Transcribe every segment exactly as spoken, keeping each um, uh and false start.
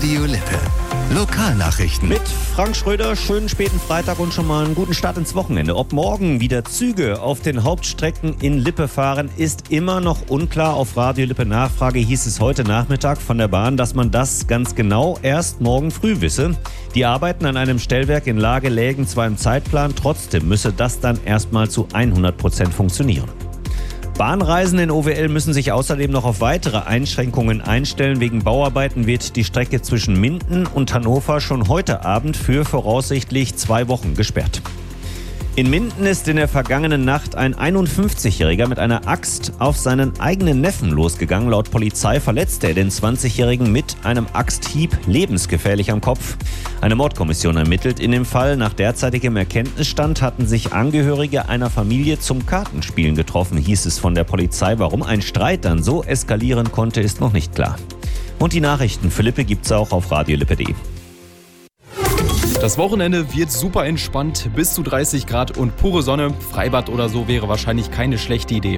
Radio Lippe. Lokalnachrichten. Mit Frank Schröder, schönen späten Freitag und schon mal einen guten Start ins Wochenende. Ob morgen wieder Züge auf den Hauptstrecken in Lippe fahren, ist immer noch unklar. Auf Radio Lippe Nachfrage hieß es heute Nachmittag von der Bahn, dass man das ganz genau erst morgen früh wisse. Die Arbeiten an einem Stellwerk in Lage lägen zwar im Zeitplan, trotzdem müsse das dann erstmal zu hundert Prozent funktionieren. Bahnreisende in O W L müssen sich außerdem noch auf weitere Einschränkungen einstellen. Wegen Bauarbeiten wird die Strecke zwischen Minden und Hannover schon heute Abend für voraussichtlich zwei Wochen gesperrt. In Minden ist in der vergangenen Nacht ein einundfünfzigjähriger mit einer Axt auf seinen eigenen Neffen losgegangen. Laut Polizei verletzte er den zwanzigjährigen mit einem Axthieb lebensgefährlich am Kopf. Eine Mordkommission ermittelt in dem Fall. Nach derzeitigem Erkenntnisstand hatten sich Angehörige einer Familie zum Kartenspielen getroffen, hieß es von der Polizei. Warum ein Streit dann so eskalieren konnte, ist noch nicht klar. Und die Nachrichten für Lippe gibt's auch auf radio lippe punkt de. Das Wochenende wird super entspannt, bis zu dreißig Grad und pure Sonne. Freibad oder so wäre wahrscheinlich keine schlechte Idee.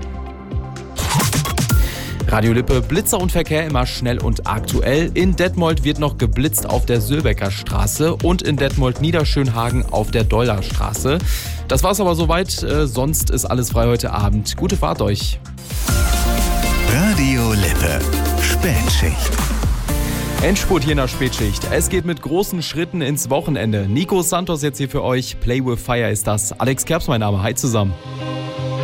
Radio Lippe, Blitzer und Verkehr immer schnell und aktuell. In Detmold wird noch geblitzt auf der Sülbecker Straße und in Detmold-Niederschönhagen auf der Dollarstraße. Das war's aber soweit, äh, sonst ist alles frei heute Abend. Gute Fahrt euch. Radio Lippe. Spätschicht. Endspurt hier in der Spätschicht. Es geht mit großen Schritten ins Wochenende. Nico Santos jetzt hier für euch. Play with Fire ist das. Alex Kerbs mein Name. Hi zusammen.